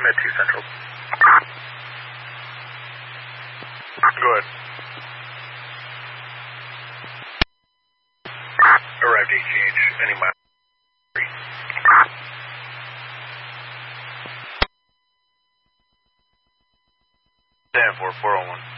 Med 2 Central. Go ahead. Arrived AGH, any mile. 10-4, 401.